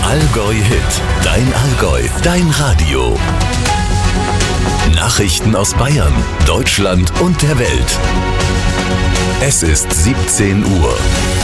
Allgäu Hit, dein Allgäu, dein Radio. Nachrichten aus Bayern, Deutschland und der Welt. Es ist 17 Uhr.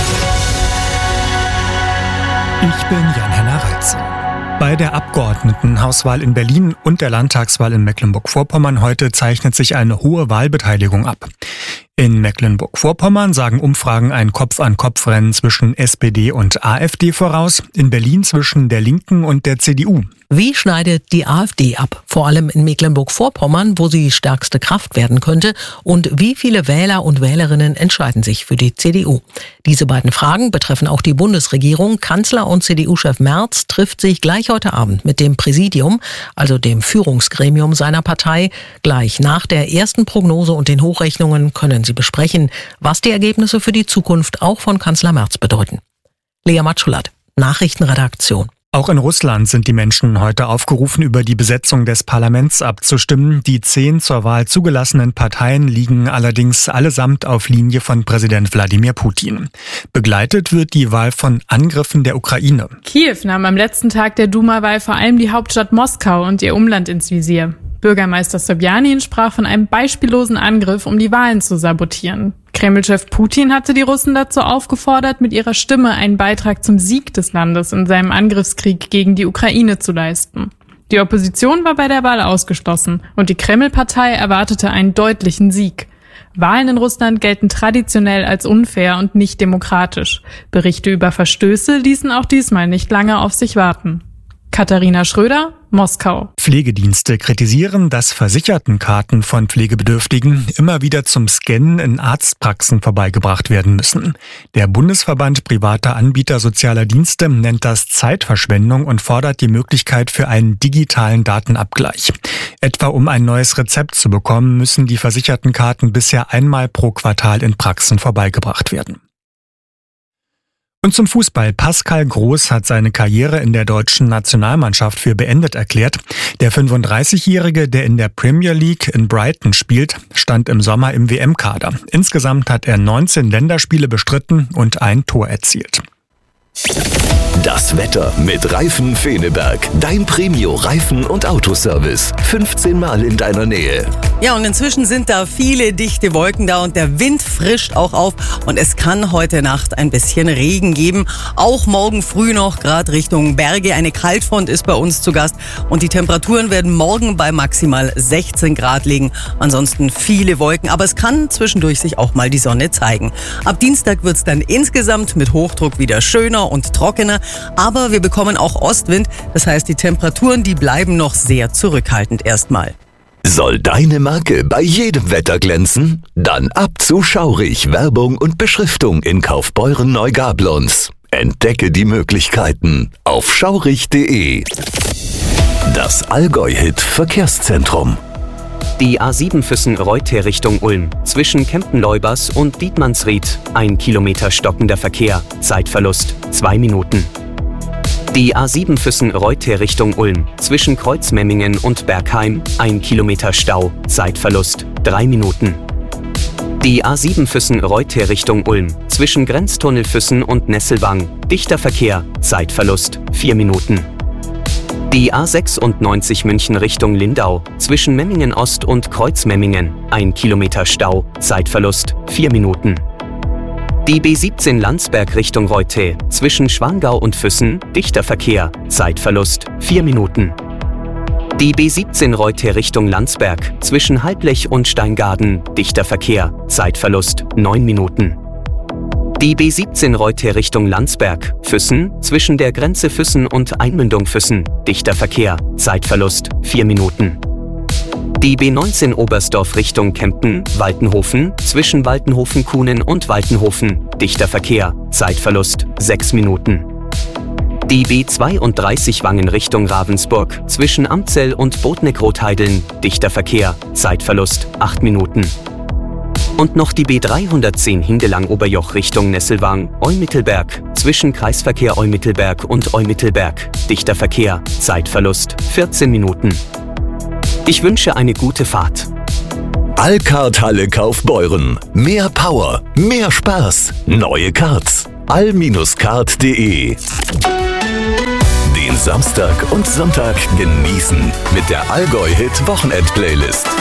Ich bin Jan-Henner Reitze. Bei der Abgeordnetenhauswahl in Berlin und der Landtagswahl in Mecklenburg-Vorpommern heute zeichnet sich eine hohe Wahlbeteiligung ab. In Mecklenburg-Vorpommern sagen Umfragen ein Kopf-an-Kopf-Rennen zwischen SPD und AfD voraus, in Berlin zwischen der Linken und der CDU. Wie schneidet die AfD ab? Vor allem in Mecklenburg-Vorpommern, wo sie stärkste Kraft werden könnte. Und wie viele Wähler und Wählerinnen entscheiden sich für die CDU? Diese beiden Fragen betreffen auch die Bundesregierung. Kanzler und CDU-Chef Merz trifft sich gleich heute Abend mit dem Präsidium, also dem Führungsgremium seiner Partei. Gleich nach der ersten Prognose und den Hochrechnungen können sie besprechen, was die Ergebnisse für die Zukunft auch von Kanzler Merz bedeuten. Lea Matschulat, Nachrichtenredaktion. Auch in Russland sind die Menschen heute aufgerufen, über die Besetzung des Parlaments abzustimmen. Die 10 zur Wahl zugelassenen Parteien liegen allerdings allesamt auf Linie von Präsident Wladimir Putin. Begleitet wird die Wahl von Angriffen der Ukraine. Kiew nahm am letzten Tag der Duma-Wahl vor allem die Hauptstadt Moskau und ihr Umland ins Visier. Bürgermeister Sobjanin sprach von einem beispiellosen Angriff, um die Wahlen zu sabotieren. Kreml-Chef Putin hatte die Russen dazu aufgefordert, mit ihrer Stimme einen Beitrag zum Sieg des Landes in seinem Angriffskrieg gegen die Ukraine zu leisten. Die Opposition war bei der Wahl ausgeschlossen und die Kreml-Partei erwartete einen deutlichen Sieg. Wahlen in Russland gelten traditionell als unfair und nicht demokratisch. Berichte über Verstöße ließen auch diesmal nicht lange auf sich warten. Katharina Schröder, Moskau. Pflegedienste kritisieren, dass Versichertenkarten von Pflegebedürftigen immer wieder zum Scannen in Arztpraxen vorbeigebracht werden müssen. Der Bundesverband privater Anbieter sozialer Dienste nennt das Zeitverschwendung und fordert die Möglichkeit für einen digitalen Datenabgleich. Etwa um ein neues Rezept zu bekommen, müssen die Versichertenkarten bisher einmal pro Quartal in Praxen vorbeigebracht werden. Und zum Fußball. Pascal Groß hat seine Karriere in der deutschen Nationalmannschaft für beendet erklärt. Der 35-Jährige, der in der Premier League in Brighton spielt, stand im Sommer im WM-Kader. Insgesamt hat er 19 Länderspiele bestritten und ein Tor erzielt. Das Wetter mit Reifen Feneberg. Dein Premio-Reifen- und Autoservice. 15 Mal in deiner Nähe. Ja, und inzwischen sind da viele dichte Wolken da und der Wind frischt auch auf. Und es kann heute Nacht ein bisschen Regen geben. Auch morgen früh noch, gerade Richtung Berge. Eine Kaltfront ist bei uns zu Gast. Und die Temperaturen werden morgen bei maximal 16 Grad liegen. Ansonsten viele Wolken. Aber es kann zwischendurch sich auch mal die Sonne zeigen. Ab Dienstag wird es dann insgesamt mit Hochdruck wieder schöner und trockener. Aber wir bekommen auch Ostwind. Das heißt, die Temperaturen, die bleiben noch sehr zurückhaltend erstmal. Soll deine Marke bei jedem Wetter glänzen? Dann ab zu Schaurich. Werbung und Beschriftung in Kaufbeuren-Neugablonz. Entdecke die Möglichkeiten auf schaurich.de. Das Allgäu-Hit Verkehrszentrum. Die A7 Füssen-Reuth Richtung Ulm. Zwischen Kempen-Leubers und Dietmannsried. 1 Kilometer stockender Verkehr. Zeitverlust 2 Minuten. Die A7 Füssen-Reuth Richtung Ulm. Zwischen Kreuzmemmingen und Bergheim. 1 Kilometer Stau. Zeitverlust 3 Minuten. Die A7 Füssen-Reuth Richtung Ulm. Zwischen Grenztunnel Füssen und Nesselwang. Dichter Verkehr. Zeitverlust 4 Minuten. Die A96 München Richtung Lindau. Zwischen Memmingen Ost und Kreuzmemmingen. 1 Kilometer Stau. Zeitverlust 4 Minuten. Die B17 Landsberg Richtung Reutte. Zwischen Schwangau und Füssen. Dichter Verkehr. Zeitverlust 4 Minuten. Die B17 Reutte Richtung Landsberg. Zwischen Halblech und Steingaden. Dichter Verkehr. Zeitverlust 9 Minuten. Die B17 Reutte Richtung Landsberg, Füssen, zwischen der Grenze Füssen und Einmündung Füssen, dichter Verkehr, Zeitverlust 4 Minuten. Die B19 Oberstdorf Richtung Kempen, Waltenhofen, zwischen Waltenhofen-Kuhnen und Waltenhofen, dichter Verkehr, Zeitverlust 6 Minuten. Die B32 Wangen Richtung Ravensburg, zwischen Amzell und Botneck-Rotheideln, dichter Verkehr, Zeitverlust 8 Minuten. Und noch die B310 Hindelang-Oberjoch Richtung Nesselwang, Eumittelberg, zwischen Kreisverkehr Eumittelberg und Eumittelberg, dichter Verkehr, Zeitverlust 14 Minuten. Ich wünsche eine gute Fahrt. Allcard Halle Kaufbeuren. Mehr Power, mehr Spaß, neue Cards. all-card.de Samstag und Sonntag genießen mit der Allgäu-Hit-Wochenend-Playlist.